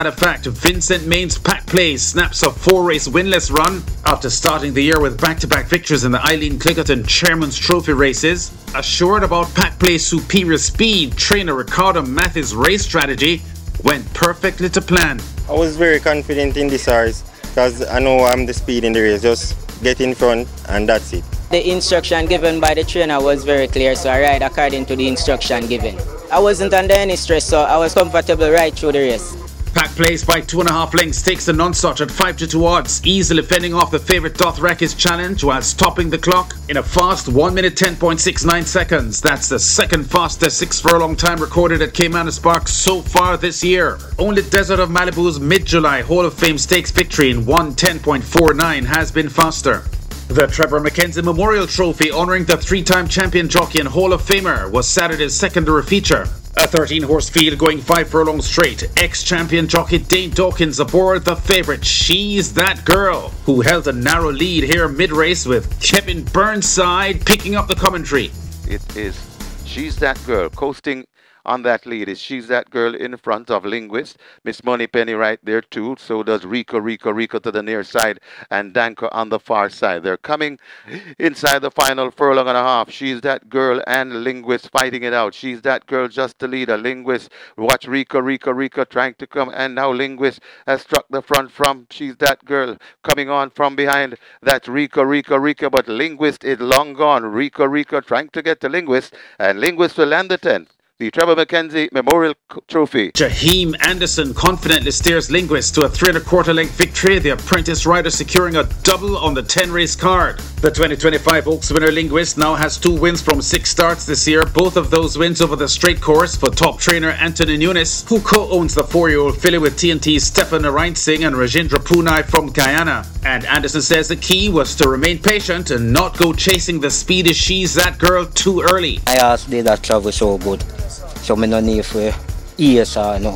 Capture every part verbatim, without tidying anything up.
Matter of fact, Vincent Main's Pack Place snaps a four-race winless run after starting the year with back-to-back victories in the Eileen Clickerton Chairman's Trophy races. Assured about Pack Play's superior speed, trainer Ricardo Mathis' race strategy went perfectly to plan. I was very confident in this horse because I know I'm the speed in the race. Just get in front and that's it. The instruction given by the trainer was very clear, so I ride according to the instruction given. I wasn't under any stress, so I was comfortable right through the race. Pack Place by two and a half lengths takes the non-such at five to two odds, easily fending off the favourite Dothrakis challenge while stopping the clock in a fast one minute ten point six nine seconds. That's the second fastest six furlong time recorded at Caymanas Park so far this year. Only Desert of Malibu's mid-July Hall of Fame Stakes victory in one ten point four nine has been faster. The Trevor Mackenzie Memorial Trophy honouring the three-time champion jockey and Hall of Famer was Saturday's secondary feature. A thirteen-horse field going five furlongs straight. Ex-champion jockey Dane Dawkins aboard the favourite She's That Girl, who held a narrow lead here mid-race with Kevin Burnside picking up the commentary. It is She's That Girl coasting on that lead. Is She's That Girl in front of Linguist. Miss Moneypenny right there too. So does Rico, Rico, Rico to the near side and Danko on the far side. They're coming inside the final furlong and a half. She's That Girl and Linguist fighting it out. She's That Girl just the leader. Linguist, watch Rico, Rico, Rico trying to come, and now Linguist has struck the front from She's That Girl. Coming on from behind, that's Rico, Rico, Rico, but Linguist is long gone. Rico, Rico trying to get to Linguist, and Linguist will land the tenth. The Trevor Mackenzie Memorial Trophy. Jaheim Anderson confidently steers Linguist to a three and a quarter length victory, the apprentice rider securing a double on the ten race card. The twenty twenty-five Oaks winner Linguist now has two wins from six starts this year, both of those wins over the straight course for top trainer Anthony Nunes, who co-owns the four-year-old filly with T N T's Stefan Narain Singh and Rajendra Punai from Guyana. And Anderson says the key was to remain patient and not go chasing the speedy She's That Girl too early. I asked did that travel so good. So I don't need for years or no.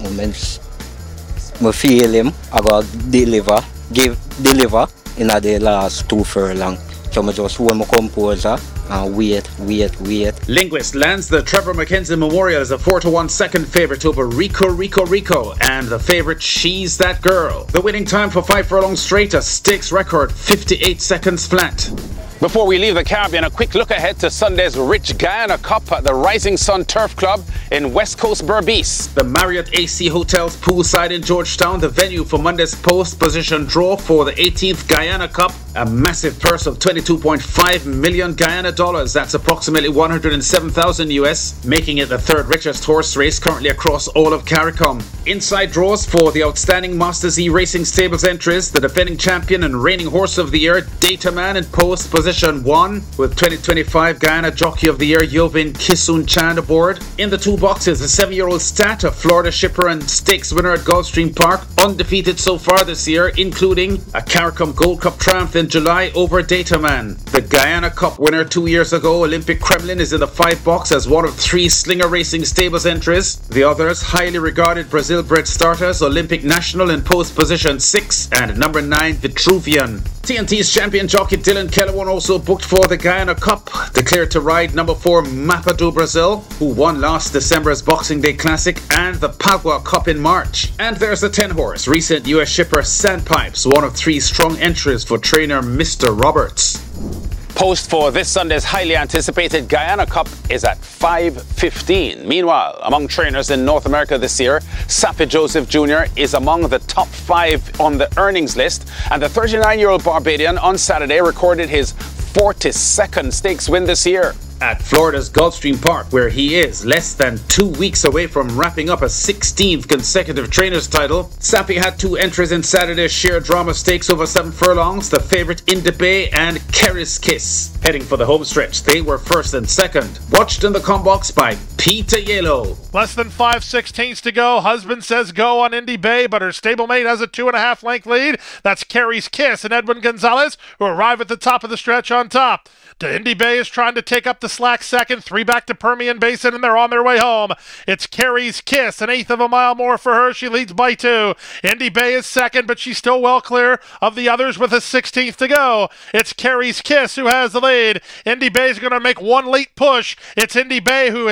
I feel him, I got deliver, give deliver in the last two furlong. So I just hold my composure and wait, wait, wait. Linguist lands the Trevor Mackenzie Memorial as a four to one second favourite over Rico, Rico, Rico and the favourite She's That Girl. The winning time for five furlongs straight, a stakes record, fifty-eight seconds flat. Before we leave the Caribbean, a quick look ahead to Sunday's Rich Guyana Cup at the Rising Sun Turf Club in West Coast Berbice. The Marriott A C Hotels poolside in Georgetown, the venue for Monday's post position draw for the eighteenth Guyana Cup. A massive purse of twenty-two point five million Guyana dollars. That's approximately one hundred seven thousand U S, making it the third richest horse race currently across all of CARICOM. Inside draws for the outstanding Masters E Racing Stables entries, the defending champion and reigning horse of the year, Dataman, in post position one, with twenty twenty-five Guyana Jockey of the Year, Yovin Kisun Chan aboard. In the two boxes, the seven-year-old Stat, a Florida shipper and stakes winner at Gulfstream Park, undefeated so far this year, including a CARICOM Gold Cup triumph in July over Dataman. The Guyana Cup winner two years ago, Olympic Kremlin, is in the five box as one of three Slinger Racing Stables entries. The others, highly regarded Brazil-bred starters, Olympic National in post position six and number nine Vitruvian. T N T's champion jockey Dylan Kellerwan also booked for the Guyana Cup, declared to ride number four Mapa do Brasil, who won last December's Boxing Day Classic and the Pagua Cup in March. And there's the ten horse, recent U S shipper Sandpipes, one of three strong entries for trainer Mister Roberts. Post for this Sunday's highly anticipated Guyana Cup is at five fifteen. Meanwhile, among trainers in North America this year, Sappy Joseph Junior is among the top five on the earnings list, and the thirty-nine-year-old Barbadian on Saturday recorded his forty-second stakes win this year. At Florida's Gulfstream Park, where he is less than two weeks away from wrapping up a sixteenth consecutive trainer's title, Sappy had two entries in Saturday's sheer drama stakes over seven furlongs, the favourite Indy Bay and Kerry's Kiss. Heading for the home stretch, they were first and second. Watched in the combox by Peter Yellow. Less than five sixteenths to go. Husband says go on Indy Bay, but her stablemate has a two and a half length lead. That's Kerry's Kiss and Edwin Gonzalez, who arrive at the top of the stretch on top. The Indy Bay is trying to take up the slack second, three back to Permian Basin, and they're on their way home. It's Kerry's Kiss, an eighth of a mile more for her. She leads by two. Indy Bay is second, but she's still well clear of the others with a sixteenth to go. It's Kerry's Kiss who has the lead. Indy Bay is going to make one late push. It's Indy Bay who is second.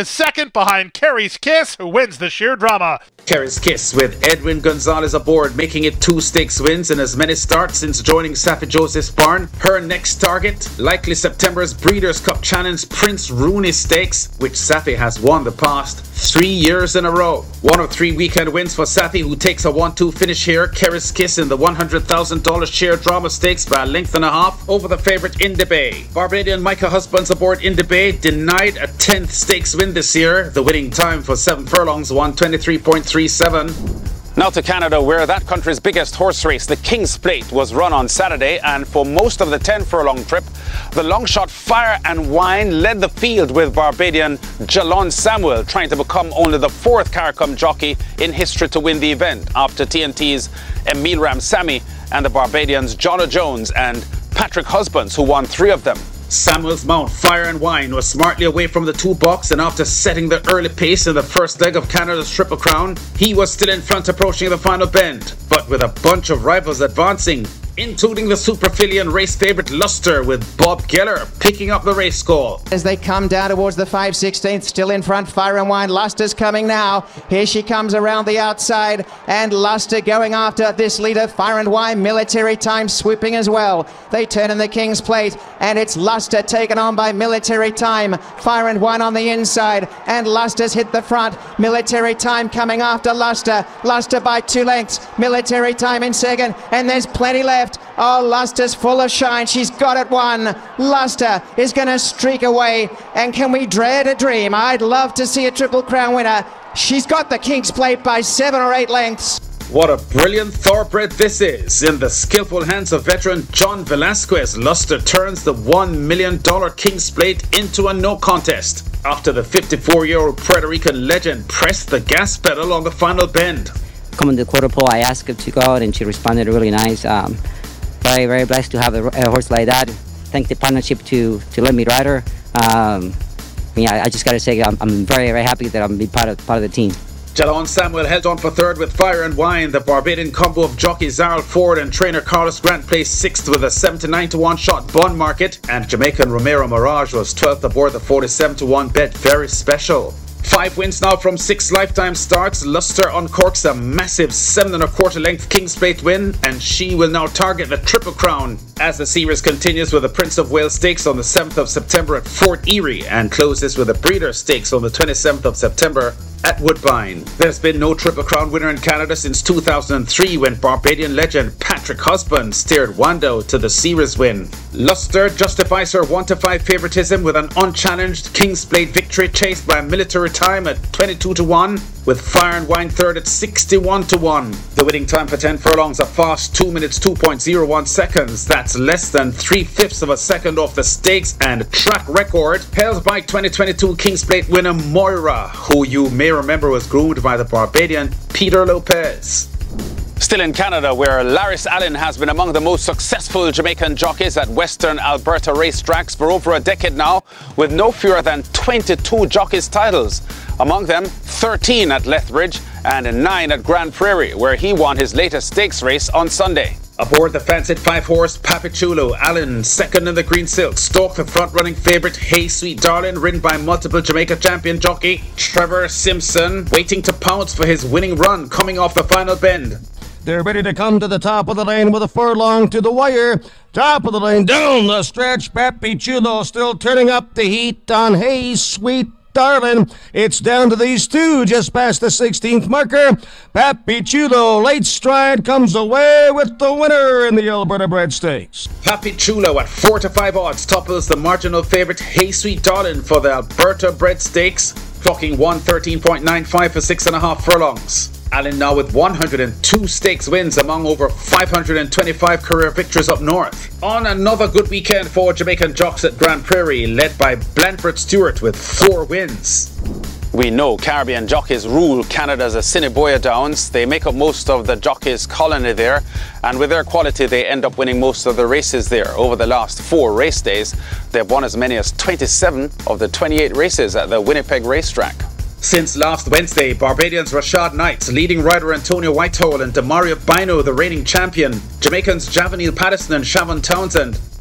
second behind Kerry's Kiss, who wins the sheer drama. Kerry's Kiss with Edwin Gonzalez aboard, making it two stakes wins in as many starts since joining Saffie Joseph's barn. Her next target, likely September's Breeders' Cup Challenge Prince Rooney Stakes, which Saffie has won the past three years in a row. One of three weekend wins for Saffie, who takes a one two finish here. Kerry's Kiss in the one hundred thousand dollars share drama stakes by a length and a half over the favourite Indy Bay. Barbadian Micah Husbands aboard Indy Bay denied a tenth stakes win this year. The winning time for seven furlongs, one twenty-three point three seven. Now to Canada, where that country's biggest horse race, the King's Plate, was run on Saturday, and for most of the ten furlong trip, the long shot Fire and Wine led the field with Barbadian Jalon Samuel trying to become only the fourth Caricom jockey in history to win the event, after T N T's Emile Ramsamy and the Barbadians Jono Jones and Patrick Husbands, who won three of them. Samuel's mount, Fire and Wine, was smartly away from the two box, and after setting the early pace in the first leg of Canada's Triple Crown, he was still in front approaching the final bend, but with a bunch of rivals advancing, including the Superfillion race favourite Luster, with Bob Geller picking up the race score. As they come down towards the five sixteenth, still in front, Fire and Wine. Luster's coming now. Here she comes around the outside, and Luster going after this leader, Fire and Wine. Military Time swooping as well. They turn in the King's Plate, and it's Luster taken on by Military Time. Fire and Wine on the inside, and Luster's hit the front. Military Time coming after Luster. Luster by two lengths. Military Time in second, and there's plenty left. Oh, Luster's full of shine. She's got it won. Luster is going to streak away. And can we dare to dream? I'd love to see a Triple Crown winner. She's got the King's Plate by seven or eight lengths. What a brilliant thoroughbred this is. In the skillful hands of veteran John Velasquez, Luster turns the one million dollars King's Plate into a no contest after the fifty-four-year-old Puerto Rican legend pressed the gas pedal on the final bend. Coming to the quarter pole, I asked her to go out, and she responded really nice. Um, very, very blessed to have a, a horse like that. Thank the partnership to to let me ride her. Um, yeah, I just got to say, I'm, I'm very, very happy that I'm be part of part of the team. Jalon Samuel held on for third with Fire and Wine. The Barbadian combo of jockey Zaral Ford and trainer Carlos Grant placed sixth with a seventy-nine to one shot bond market, and Jamaican Romero Mirage was twelfth aboard the forty-seven to one bet Very Special. Five wins now from six lifetime starts. Luster uncorks a massive seven and a quarter length King's Plate win, and she will now target the Triple Crown as the series continues with the Prince of Wales Stakes on the seventh of September at Fort Erie and closes with the Breeders' Stakes on the twenty-seventh of September at Woodbine. There's been no Triple Crown winner in Canada since two thousand three, when Barbadian legend Patrick Husband steered Wando to the series win. Luster justifies her one to five favoritism with an unchallenged King's Plate victory chased by Military Time at twenty-two to one, with Fire and Wine third at sixty-one to one. The winning time for ten furlongs, a fast two minutes two point zero one seconds. That's less than three-fifths of a second off the stakes and track record held by twenty twenty-two King's Plate winner Moira, who you may remember was groomed by the Barbadian Peter Lopez. Still in Canada, where Laris Allen has been among the most successful Jamaican jockeys at Western Alberta racetracks for over a decade now, with no fewer than twenty-two jockeys titles. Among them, thirteen at Lethbridge and nine at Grand Prairie, where he won his latest stakes race on Sunday. Aboard the fancied five-horse Papichulo, Allen, second in the Green Silk, stalked the front-running favourite Hey Sweet Darling, ridden by multiple Jamaica champion jockey Trevor Simpson, waiting to pounce for his winning run coming off the final bend. They're ready to come to the top of the lane with a furlong to the wire. Top of the lane, down the stretch. Papichulo still turning up the heat on Hey Sweet Darling. It's down to these two just past the sixteenth marker. Papichulo, late stride, comes away with the winner in the Alberta Bred Stakes. Papichulo at four to five odds topples the marginal favourite Hey Sweet Darling for the Alberta Bred Stakes, clocking one thirteen point nine five for six and a half furlongs. Allen now with one hundred two stakes wins among over five hundred twenty-five career victories up north. On another good weekend for Jamaican jocks at Grand Prairie, led by Blanford Stewart with four wins. We know Caribbean jockeys rule Canada's Assiniboia Downs. They make up most of the jockeys' colony there, and with their quality they end up winning most of the races there. Over the last four race days, they've won as many as twenty-seven of the twenty-eight races at the Winnipeg racetrack. Since last Wednesday, Barbadians Rashad Knights, leading rider Antonio Whitehall and Demario Bino, the reigning champion, Jamaicans Javanil Patterson and Shavon Townsend,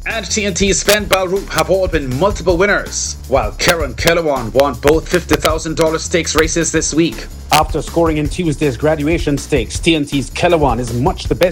and T N T's Sven Balroop have all been multiple winners, while Karen Kellewan won both fifty thousand dollars stakes races this week. After scoring in Tuesday's graduation stakes, T N T's Kellewan is much the best